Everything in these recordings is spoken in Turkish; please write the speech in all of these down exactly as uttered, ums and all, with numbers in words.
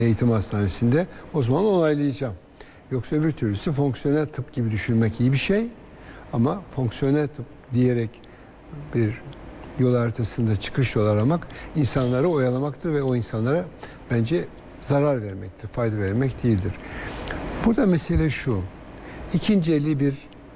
eğitim hastanesinde o zaman onaylayacağım. Yoksa öbür türlüsü fonksiyonel tıp gibi düşünmek iyi bir şey ama fonksiyonel tıp diyerek bir yol haritasında çıkış yol aramak insanları oyalamaktır ve o insanlara bence zarar vermektir, fayda vermek değildir. Burada mesele şu, ikinci eli bir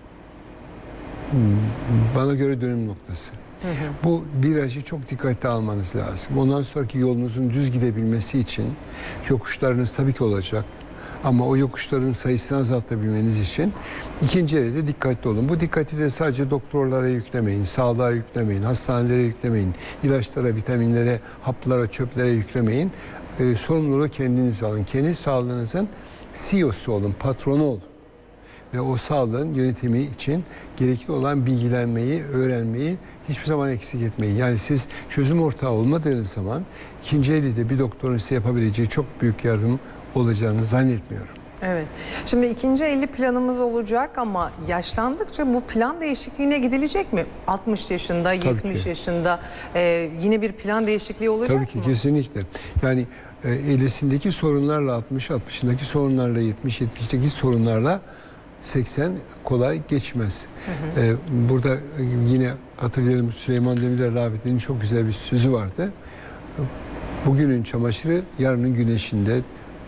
bana göre dönüm noktası. Hı hı. Bu virajı çok dikkatli almanız lazım. Ondan sonraki yolunuzun düz gidebilmesi için yokuşlarınız tabii ki olacak. Ama o yokuşların sayısını azaltabilmeniz için ikinci elde dikkatli olun. Bu dikkati de sadece doktorlara yüklemeyin, sağlığa yüklemeyin, hastanelere yüklemeyin, ilaçlara, vitaminlere, haplara, çöplere yüklemeyin. Ee, sorumluluğu kendiniz alın. Kendi sağlığınızın C E O'su olun, patronu olun. Ve o sağlığın yönetimi için gerekli olan bilgilenmeyi, öğrenmeyi hiçbir zaman eksik etmeyin. Yani siz çözüm ortağı olmadığınız zaman ikinci elde bir doktorun size yapabileceği çok büyük yardım olacağını zannetmiyorum. Evet. Şimdi ikinci elli planımız olacak ama yaşlandıkça bu plan değişikliğine gidilecek mi? altmış yaşında, Tabii yetmiş ki. yaşında e, yine bir plan değişikliği olacak mı? Tabii ki, kesinlikle. Yani e, ellisindeki sorunlarla altmış, altmışındaki sorunlarla yetmiş, yetmişteki sorunlarla seksen kolay geçmez. Hı hı. E, burada yine hatırlıyorum Süleyman Demirel rahmetlinin çok güzel bir sözü vardı. Bugünün çamaşırı yarının güneşinde,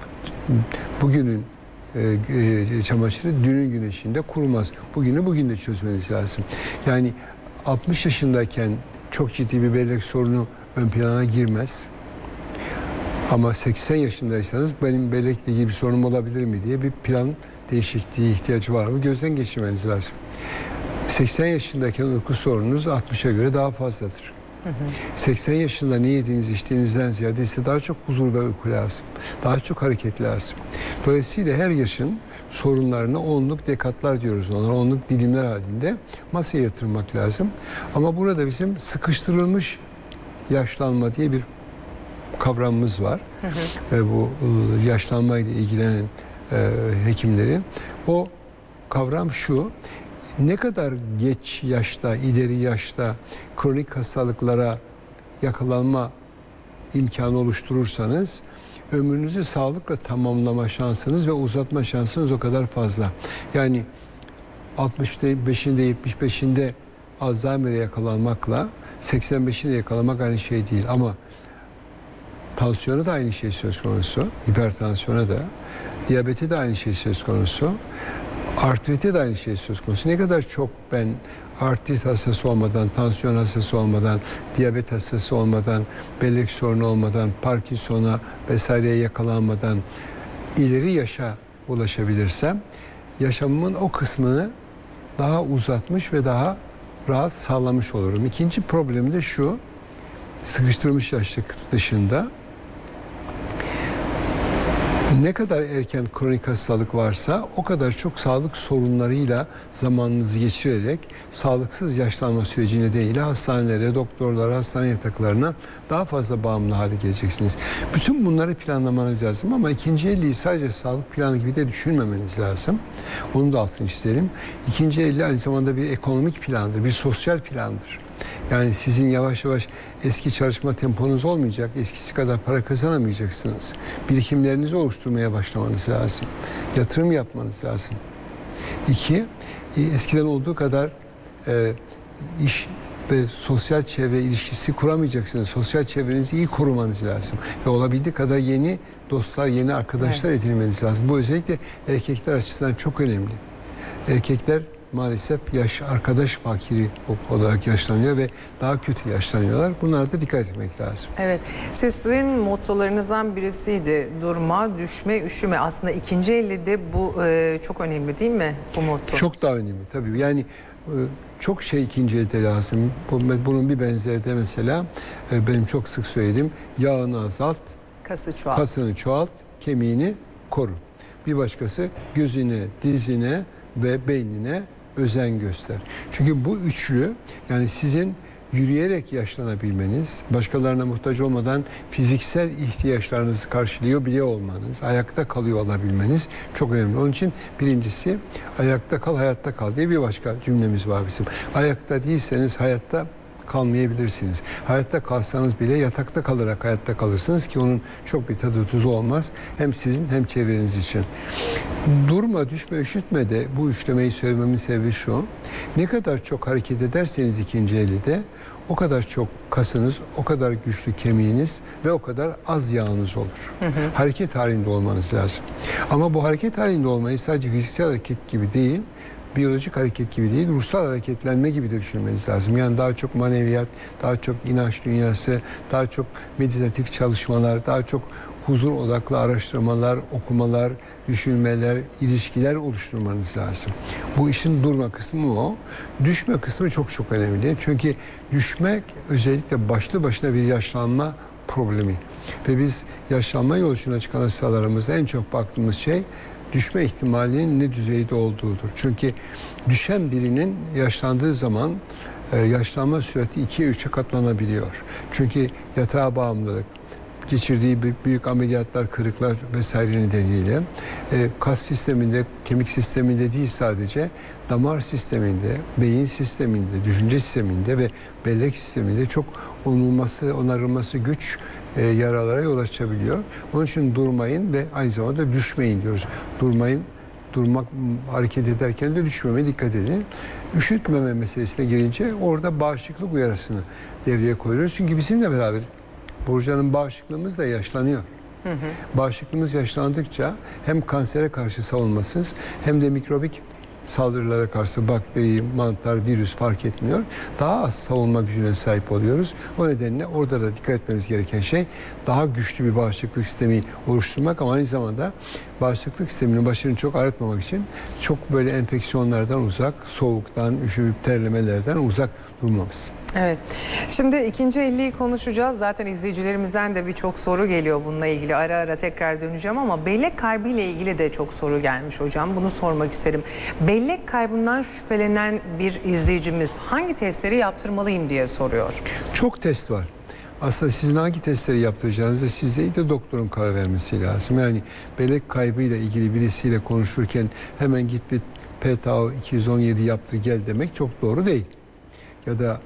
bugünün e, e, çamaşırı dünün güneşinde kurumaz. Bugünü bugün de çözmeniz lazım. Yani altmış yaşındayken çok ciddi bir bellek sorunu ön plana girmez. Ama seksen yaşındaysanız benim bellekle ilgili bir sorunum olabilir mi diye bir plan değişikliği ihtiyacı var mı gözden geçirmeniz lazım. seksen yaşındayken uyku sorununuz altmışa göre daha fazladır. Hı hı. seksen yaşında ne yediğiniz içtiğinizden ziyade ise daha çok huzur ve uyku lazım. Daha çok hareket lazım. Dolayısıyla her yaşın sorunlarını onluk dekatlar diyoruz onlara. Onluk dilimler halinde masaya yatırmak lazım. Ama burada bizim sıkıştırılmış yaşlanma diye bir kavramımız var. Hı hı. Ve bu yaşlanmayla ilgilenen e, hekimlerin o kavram şu: ne kadar geç yaşta, ileri yaşta kronik hastalıklara yakalanma imkanı oluşturursanız ömrünüzü sağlıkla tamamlama şansınız ve uzatma şansınız o kadar fazla. Yani altmış beşinde, yetmiş beşinde Alzheimer'e yakalanmakla seksen beşinde yakalamak aynı şey değil ama tansiyona da aynı şey söz konusu, hipertansiyona da, diyabete de aynı şey söz konusu, artrite de aynı şey söz konusu. Ne kadar çok ben artrit hastası olmadan, tansiyon hastası olmadan, diyabet hastası olmadan, bellek sorunu olmadan, Parkinson'a vesaireye yakalanmadan ileri yaşa ulaşabilirsem yaşamımın o kısmını daha uzatmış ve daha rahat sağlamış olurum. İkinci problem de şu: sıkıştırılmış yaşlılık dışında ne kadar erken kronik hastalık varsa o kadar çok sağlık sorunlarıyla zamanınızı geçirerek sağlıksız yaşlanma süreci nedeniyle hastanelere, doktorlara, hastane yataklarına daha fazla bağımlı hale geleceksiniz. Bütün bunları planlamanız lazım ama ikinci elliyi sadece sağlık planı gibi de düşünmemeniz lazım. Onu da altını çizelim. İkinci elli aynı zamanda bir ekonomik plandır, bir sosyal plandır. Yani sizin yavaş yavaş eski çalışma temponuz olmayacak, eskisi kadar para kazanamayacaksınız. Birikimlerinizi oluşturmaya başlamanız lazım. Yatırım yapmanız lazım. İki, eskiden olduğu kadar e, iş ve sosyal çevre ilişkisi kuramayacaksınız. Sosyal çevrenizi iyi korumanız lazım. Ve olabildiği kadar yeni dostlar, yeni arkadaşlar evet. edinmeniz lazım. Bu özellikle erkekler açısından çok önemli. Erkekler maalesef yaş arkadaş fakiri olarak yaşlanıyor ve daha kötü yaşlanıyorlar. Bunlara da dikkat etmek lazım. Evet. Sizin mottolarınızdan birisiydi. Durma, düşme, üşüme. Aslında ikinci ellide bu e, çok önemli değil mi bu motto? Çok daha önemli tabii. Yani e, çok şey ikinci elde lazım. Bunun bir benzeri de mesela e, benim çok sık söylediğim yağını azalt, Kası çoğalt. kasını çoğalt, kemiğini koru. Bir başkası gözüne, dizine ve beynine özen göster. Çünkü bu üçlü, yani sizin yürüyerek yaşlanabilmeniz, başkalarına muhtaç olmadan fiziksel ihtiyaçlarınızı karşılıyor bile olmanız, ayakta kalıyor olabilmeniz çok önemli. Onun için birincisi ayakta kal, hayatta kal diye bir başka cümlemiz var bizim. Ayakta değilseniz hayatta kalmayabilirsiniz. Hayatta kalsanız bile yatakta kalarak hayatta kalırsınız ki onun çok bir tadı tuzu olmaz. Hem sizin hem çevreniz için. Durma, düşme, üşütme de bu üçlemeyi söylememin sebebi şu. Ne kadar çok hareket ederseniz ikinci ellide o kadar çok kasınız, o kadar güçlü kemiğiniz ve o kadar az yağınız olur. Hı hı. Hareket halinde olmanız lazım. Ama bu hareket halinde olmayı sadece fiziksel hareket gibi değil, biyolojik hareket gibi değil, ruhsal hareketlenme gibi de düşünmeniz lazım. Yani daha çok maneviyat, daha çok inanç dünyası, daha çok meditatif çalışmalar, daha çok huzur odaklı araştırmalar, okumalar, düşünmeler, ilişkiler oluşturmanız lazım. Bu işin durma kısmı o. Düşme kısmı çok çok önemli. Çünkü düşmek özellikle başlı başına bir yaşlanma problemi. Ve biz yaşlanma yolculuğuna çıkan hastalarımızda en çok baktığımız şey düşme ihtimalinin ne düzeyde olduğudur. Çünkü düşen birinin yaşlandığı zaman yaşlanma sürati ikiye üçe katlanabiliyor. Çünkü yatağa bağımlılık, geçirdiği büyük ameliyatlar, kırıklar vesaire nedeniyle e, kas sisteminde, kemik sisteminde değil sadece damar sisteminde, beyin sisteminde, düşünce sisteminde ve bellek sisteminde çok onulması, onarılması güç e, yaralara yol açabiliyor. Onun için durmayın ve aynı zamanda düşmeyin diyoruz. Durmayın, durmak, hareket ederken de düşmemeye dikkat edin. Üşütmeme meselesine gelince orada bağışıklık uyarısını devreye koyuyoruz. Çünkü bizimle beraber Burcu'nun bağışıklığımız da yaşlanıyor. Hı hı. Bağışıklığımız yaşlandıkça hem kansere karşı savunmasız hem de mikrobik saldırılara karşı bakteri, mantar, virüs fark etmiyor. Daha az savunma gücüne sahip oluyoruz. O nedenle orada da dikkat etmemiz gereken şey daha güçlü bir bağışıklık sistemi oluşturmak ama aynı zamanda bağışıklık sisteminin başını çok ağrıtmamak için çok böyle enfeksiyonlardan uzak, soğuktan, üşüyüp terlemelerden uzak durmamız. Evet. Şimdi ikinci elliyi konuşacağız. Zaten izleyicilerimizden de birçok soru geliyor bununla ilgili. Ara ara tekrar döneceğim ama bellek kaybı ile ilgili de çok soru gelmiş hocam. Bunu sormak isterim. Bellek kaybından şüphelenen bir izleyicimiz hangi testleri yaptırmalıyım diye soruyor. Çok test var. Aslında sizin hangi testleri yaptıracağınızda siz değil de doktorun karar vermesi lazım. Yani bellek kaybıyla ilgili birisiyle konuşurken hemen git bir P T A iki yüz on yedi yaptır gel demek çok doğru değil. Ya da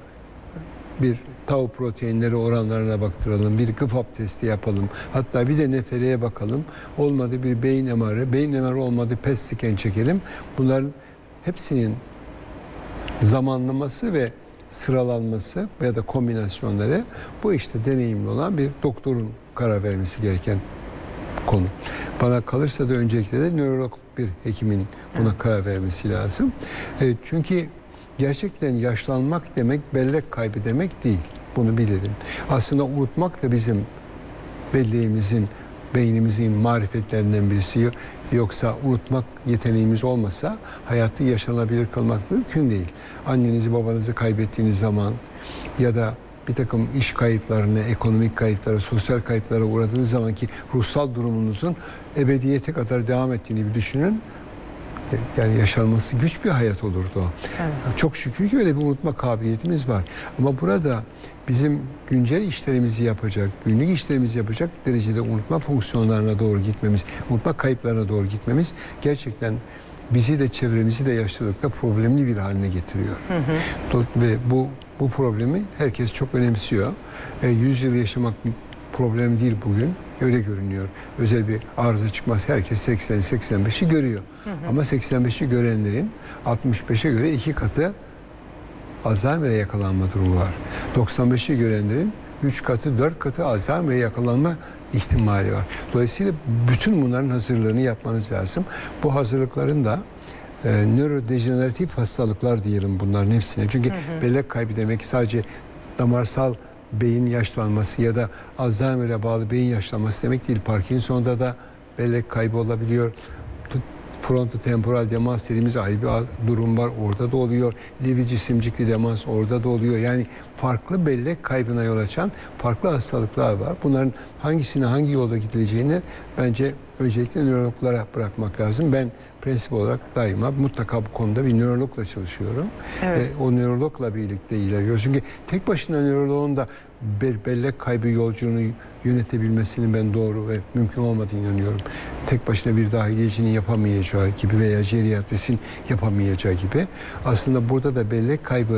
bir tau proteinleri oranlarına baktıralım, bir G F A P testi yapalım. Hatta bir de nefereye bakalım. Olmadı bir beyin M R'ı, beyin M R olmadı P E T scan çekelim. Bunların hepsinin zamanlaması ve sıralanması veya da kombinasyonları bu işte deneyimli olan bir doktorun karar vermesi gereken konu. Bana kalırsa da öncelikle de nörolog bir hekimin buna karar vermesi lazım. E, çünkü gerçekten yaşlanmak demek bellek kaybı demek değil. Bunu bilelim. Aslında unutmak da bizim belleğimizin, beynimizin marifetlerinden birisi. Yoksa unutmak yeteneğimiz olmasa hayatı yaşanabilir kılmak mümkün değil. Annenizi babanızı kaybettiğiniz zaman ya da bir takım iş kayıplarına, ekonomik kayıplara, sosyal kayıplara uğradığınız zaman ki ruhsal durumunuzun ebediyete kadar devam ettiğini bir düşünün. Yani yaşanması güç bir hayat olurdu o. Evet. Çok şükür ki öyle bir unutma kabiliyetimiz var. Ama burada bizim güncel işlerimizi yapacak, günlük işlerimizi yapacak derecede unutma fonksiyonlarına doğru gitmemiz, unutma kayıplarına doğru gitmemiz gerçekten bizi de çevremizi de yaşlılıkta problemli bir haline getiriyor. Hı hı. Ve bu bu problemi herkes çok önemsiyor. E, yüz yıl yaşamak problem değil bugün. Öyle görünüyor. Özel bir arıza çıkmaz. Herkes seksen seksen beşi görüyor. Hı hı. Ama seksen beşi görenlerin altmış beşe göre iki katı Alzheimer'e yakalanma durumu var. doksan beşi görenlerin üç katı, dört katı Alzheimer'e yakalanma ihtimali var. Dolayısıyla bütün bunların hazırlığını yapmanız lazım. Bu hazırlıkların da e, nörodejeneratif hastalıklar diyelim bunların hepsine. Çünkü hı hı. bellek kaybı demek sadece damarsal beyin yaşlanması ya da Alzheimer'e bağlı beyin yaşlanması demek değil. Parkinson'da da bellek kaybı olabiliyor. Frontotemporal demans dediğimiz ayrı bir durum var. Orada da oluyor. Lewy cisimcikli demans orada da oluyor. Yani farklı bellek kaybına yol açan farklı hastalıklar var. Bunların hangisine hangi yolda gidileceğini bence öncelikle nörologlara bırakmak lazım. Ben prensip olarak daima mutlaka bu konuda bir nörologla çalışıyorum. Evet. Ve o nörologla birlikte ilerliyoruz. Çünkü tek başına nöroloğun da bellek kaybı yolculuğunu yönetebilmesinin ben doğru ve mümkün olmadığını inanıyorum. Tek başına bir dahiliyecinin yapamayacağı gibi veya jeriatristin yapamayacağı gibi. Aslında burada da bellek kaybı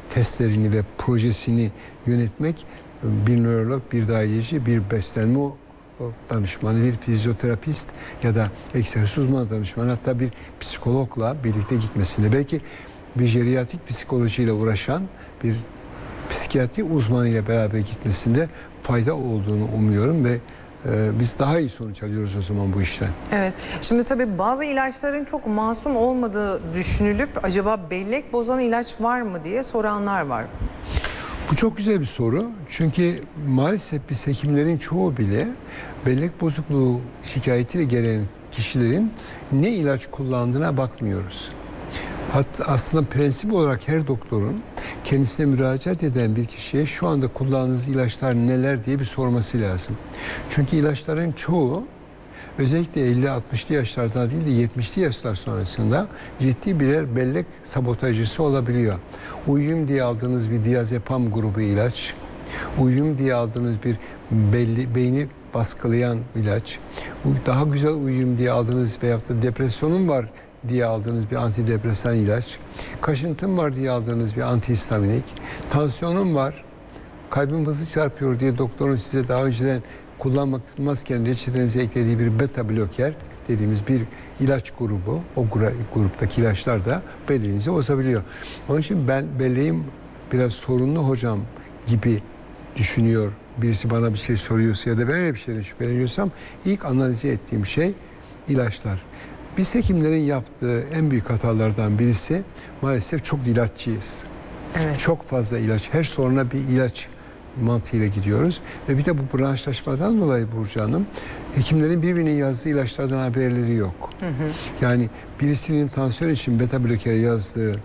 testlerini ve projesini yönetmek bir nörolog, bir dahiliyeci, bir beslenme danışmanı, bir fizyoterapist ya da egzersiz uzmanı danışmanı, hatta bir psikologla birlikte gitmesinde, belki bir jeriyatrik psikolojiyle uğraşan bir psikiyatri uzmanıyla beraber gitmesinde fayda olduğunu umuyorum ve e, biz daha iyi sonuç alıyoruz o zaman bu işten. Evet. Şimdi tabii bazı ilaçların çok masum olmadığı düşünülüp acaba bellek bozan ilaç var mı diye soranlar var. Bu çok güzel bir soru. Çünkü maalesef biz hekimlerin çoğu bile bellek bozukluğu şikayetiyle gelen kişilerin ne ilaç kullandığına bakmıyoruz. Hatta aslında prensip olarak her doktorun kendisine müracaat eden bir kişiye şu anda kullandığınız ilaçlar neler diye bir sorması lazım. Çünkü ilaçların çoğu özellikle elli altmışlı yaşlardan değil de yetmişli yaşlar sonrasında ciddi birer bellek sabotajcısı olabiliyor. Uyum diye aldığınız bir diazepam grubu ilaç, uyum diye aldığınız bir belli, beyni baskılayan ilaç, daha güzel uyum diye aldığınız veyahut da depresyonun var diye aldığınız bir antidepresan ilaç, kaşıntım var diye aldığınız bir antihistaminik, tansiyonum var, kalbim hızlı çarpıyor diye doktorun size daha önceden kullanmazken reçetenize eklediği bir beta bloker dediğimiz bir ilaç grubu, o gruptaki ilaçlar da belleğinizi bozabiliyor. Onun için ben belleğim biraz sorunlu hocam gibi düşünüyor, birisi bana bir şey soruyorsa ya da ben öyle bir şeyden şüpheleniyorsam ilk analize ettiğim şey ilaçlar. Biz hekimlerin yaptığı en büyük hatalardan birisi maalesef çok ilaççıyız. Evet. Çok fazla ilaç, her soruna bir ilaç mantığıyla gidiyoruz. Ve bir de bu branşlaşmadan dolayı Burcu Hanım, hekimlerin birbirine yazdığı ilaçlardan haberleri yok. Hı hı. Yani birisinin tansiyon için beta bloker yazdığı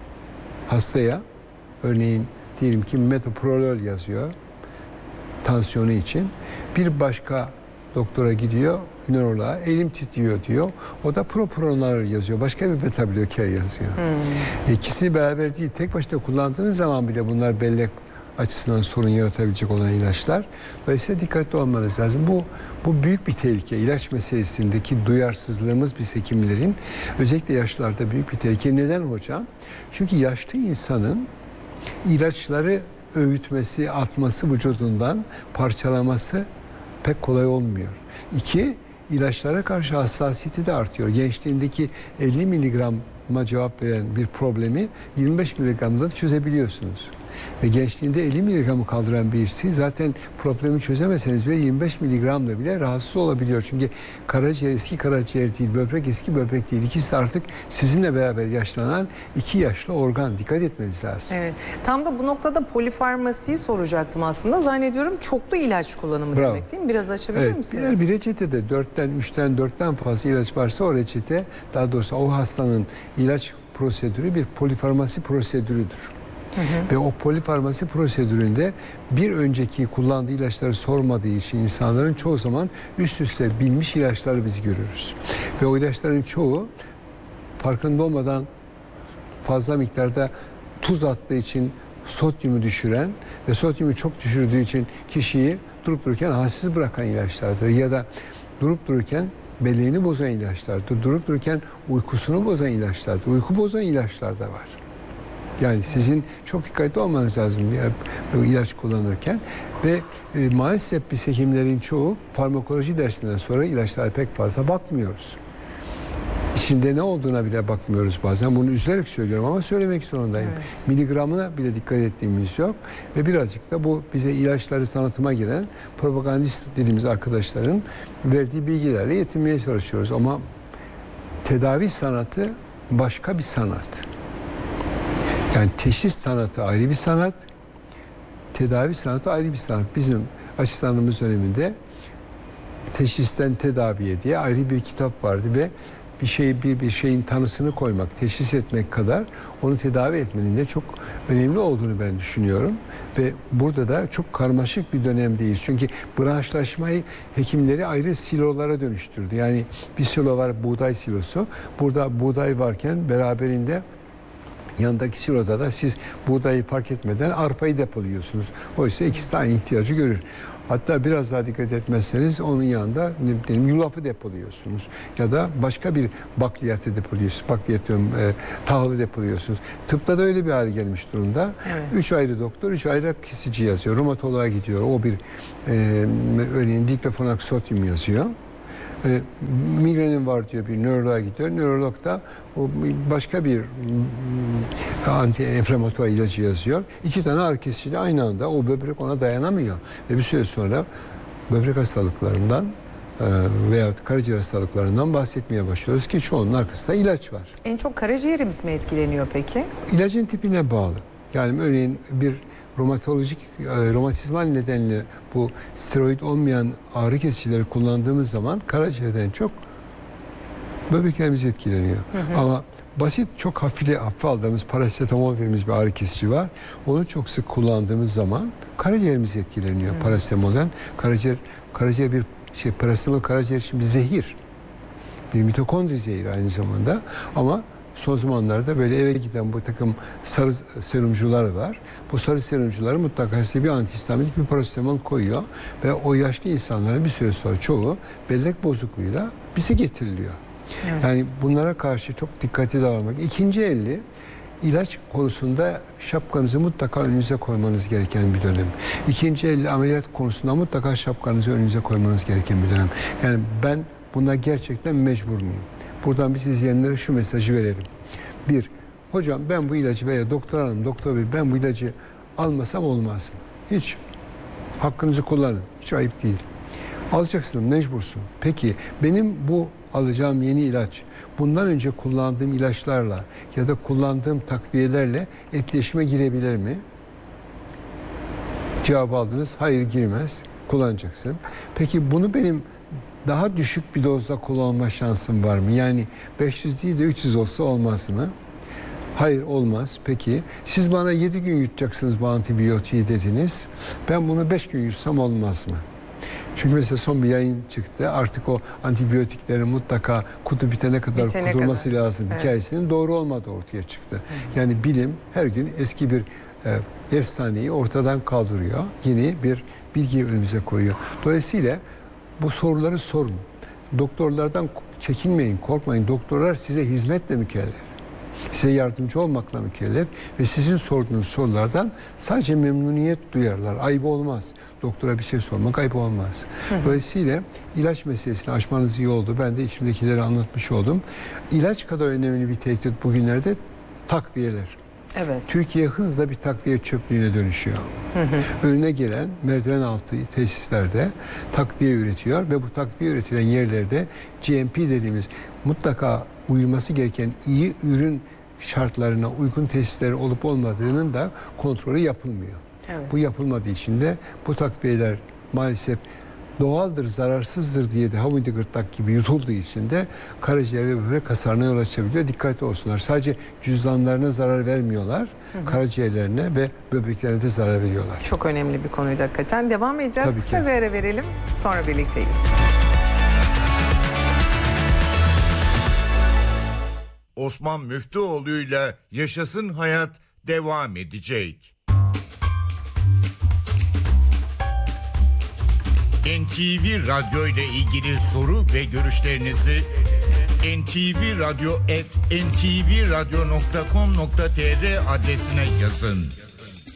hastaya, örneğin diyelim ki metoprolol yazıyor tansiyonu için. Bir başka doktora gidiyor, nöroloğa, elim titriyor diyor. O da propranolol yazıyor. Başka bir beta bloker yazıyor. Hmm. İkisini beraber değil, tek başına kullandığınız zaman bile bunlar bellek açısından sorun yaratabilecek olan ilaçlar. Dolayısıyla dikkatli olmanız lazım. Bu bu büyük bir tehlike. İlaç meselesindeki duyarsızlığımız biz hekimlerin özellikle yaşlarda büyük bir tehlike. Neden hocam? Çünkü yaşlı insanın ilaçları öğütmesi, atması vücudundan, parçalaması pek kolay olmuyor. İki, ilaçlara karşı hassasiyeti de artıyor. Gençliğindeki elli miligramma cevap veren bir problemi yirmi beş miligramda da çözebiliyorsunuz. Ve gençliğinde elli miligramı kaldıran birisi zaten problemi çözemeseniz bile yirmi beş miligramla bile rahatsız olabiliyor. Çünkü karaciğer eski karaciğer değil, böbrek eski böbrek değil. İkisi de artık sizinle beraber yaşlanan iki yaşlı organ. Dikkat etmeniz lazım. Evet. Tam da bu noktada polifarmasiyi soracaktım aslında. Zannediyorum çoklu ilaç kullanımı Bravo. demek değil mi? Biraz açabilir evet, misiniz? Bir reçetede dörtten, üçten, dörtten fazla ilaç varsa o reçete, daha doğrusu o hastanın ilaç prosedürü bir polifarmasi prosedürüdür. Hı hı. Ve o polifarmasi prosedüründe bir önceki kullandığı ilaçları sormadığı için insanların çoğu zaman üst üste bilmiş ilaçları biz görürüz. Ve o ilaçların çoğu farkında olmadan fazla miktarda tuz attığı için sodyumu düşüren ve sodyumu çok düşürdüğü için kişiyi durup dururken halsiz bırakan ilaçlardır. Ya da durup dururken belleğini bozan ilaçlardır. Durup dururken uykusunu bozan ilaçlardır. Uyku bozan ilaçlar da var. Yani sizin çok dikkatli olmanız lazım bu ilaç kullanırken ve e, maalesef biz hekimlerin çoğu farmakoloji dersinden sonra ilaçlara pek fazla bakmıyoruz. İçinde ne olduğuna bile bakmıyoruz bazen. Bunu üzülerek söylüyorum ama söylemek zorundayım. Evet. Miligramına bile dikkat ettiğimiz yok ve birazcık da bu bize ilaçları tanıtıma giren propagandist dediğimiz arkadaşların verdiği bilgilerle yetinmeye çalışıyoruz. Ama tedavi sanatı başka bir sanat. Yani teşhis sanatı ayrı bir sanat, tedavi sanatı ayrı bir sanat. Bizim asistanlığımız döneminde teşhisten tedaviye diye ayrı bir kitap vardı ve bir şey bir bir şeyin tanısını koymak, teşhis etmek kadar onu tedavi etmenin de çok önemli olduğunu ben düşünüyorum ve burada da çok karmaşık bir dönemdeyiz. Çünkü branşlaşmayı hekimleri ayrı silolara dönüştürdü. Yani bir silo var, buğday silosu. Burada buğday varken beraberinde Yanındaki siloda da siz buğdayı fark etmeden arpayı depoluyorsunuz. Oysa ikisi de aynı ihtiyacı görür. Hatta biraz daha dikkat etmezseniz onun yanında ne bileyim, yulafı depoluyorsunuz. Ya da başka bir bakliyatı depoluyorsunuz. Bakliyat diyorum, e, tahılı depoluyorsunuz. Tıpta da öyle bir hale gelmiş durumda. Evet. Üç ayrı doktor, üç ayrı kesici yazıyor. Romatoloğa gidiyor. O bir e, örneğin diklofenak sodyum yazıyor. E, migrenin var diyor, bir nöroloğa gidiyor. Nörolog da o başka bir anti-enflamatuar ilacı yazıyor. İki tane ağrı kesiciyle aynı anda o böbrek ona dayanamıyor. Ve bir süre sonra böbrek hastalıklarından e, veya karaciğer hastalıklarından bahsetmeye başlıyoruz ki çoğunun arkasında ilaç var. En çok karaciğerimiz mi etkileniyor peki? İlacın tipine bağlı. Yani örneğin bir romatolojik, e, romatizmal nedenle bu steroid olmayan ağrı kesicileri kullandığımız zaman karaciğerden çok böbreklerimiz etkileniyor. Hı hı. Ama basit, çok hafif, hafif aldığımız parasetamol dediğimiz bir ağrı kesici var. Onu çok sık kullandığımız zaman karaciğerimiz etkileniyor. Hı. Parasetamolden karaciğer, karaciğer bir şey, parasetamol karaciğer için bir zehir. Bir mitokondri zehri aynı zamanda. Ama son zamanlarda böyle eve giden bu takım sarı serumcular var. Bu sarı serumcuları mutlaka size bir antihistaminik, bir parasetamol koyuyor. Ve o yaşlı insanların bir süre sonra çoğu bellek bozukluğuyla bize getiriliyor. Evet. Yani bunlara karşı çok dikkatli davranmak. İkinci elli ilaç konusunda şapkanızı mutlaka önünüze koymanız gereken bir dönem. İkinci elli ameliyat konusunda mutlaka şapkanızı önünüze koymanız gereken bir dönem. Yani ben buna gerçekten mecbur muyum? Buradan biz izleyenlere şu mesajı verelim. Bir, hocam ben bu ilacı veya doktor hanım, doktor bey ben bu ilacı almasam olmaz mı? Hiç. Hakkınızı kullanın. Hiç ayıp değil. Alacaksın, mecbursun. Peki benim bu alacağım yeni ilaç bundan önce kullandığım ilaçlarla ya da kullandığım takviyelerle etkileşime girebilir mi? Cevabı aldınız. Hayır, girmez. Kullanacaksın. Peki bunu benim daha düşük bir dozda kullanma şansım var mı? Yani beş yüz değil de üç yüz olsa olmaz mı? Hayır, olmaz. Peki siz bana yedi gün yutacaksınız bu antibiyotiği dediniz. Ben bunu beş gün yutsam olmaz mı? Çünkü mesela son bir yayın çıktı. Artık o antibiyotiklerin mutlaka kutu bitene kadar Bitene kullanılması kadar. lazım. Evet. Hikayesinin doğru olmadığı ortaya çıktı. Hı. Yani bilim her gün eski bir e, efsaneyi ortadan kaldırıyor. Yeni bir bilgiyi önümüze koyuyor. Dolayısıyla bu soruları sorun. Doktorlardan çekinmeyin, korkmayın. Doktorlar size hizmetle mükellef. Size yardımcı olmakla mükellef ve sizin sorduğunuz sorulardan sadece memnuniyet duyarlar. Ayıp olmaz. Doktora bir şey sormak ayıp olmaz. Hı hı. Dolayısıyla ilaç meselesini aşmanız iyi oldu. Ben de içimdekileri anlatmış oldum. İlaç kadar önemli bir tehdit bugünlerde takviyeler. Evet. Türkiye hızla bir takviye çöplüğüne dönüşüyor. Hı hı. Önüne gelen merdiven altı tesislerde takviye üretiyor ve bu takviye üretilen yerlerde G M P dediğimiz mutlaka uyulması gereken iyi ürün şartlarına uygun tesisler olup olmadığının da kontrolü yapılmıyor. Evet. Bu yapılmadığı için de bu takviyeler maalesef doğaldır, zararsızdır diye de havaydı gırtlak gibi yutulduğu için de karaciğer ve böbrek hasarına yol açabiliyor. Dikkatli olsunlar. Sadece cüzdanlarına zarar vermiyorlar. Hı hı. Karaciğerlerine ve böbreklerine de zarar veriyorlar. Çok önemli bir konuydu hakikaten. Devam edeceğiz. Tabii Kısa ki. bir ara verelim. Sonra birlikteyiz. Osman Müftüoğlu'yla Yaşasın Hayat devam edecek. N T V Radyo ile ilgili soru ve görüşlerinizi en te ve radyo at en te ve radyo nokta com nokta tr adresine yazın.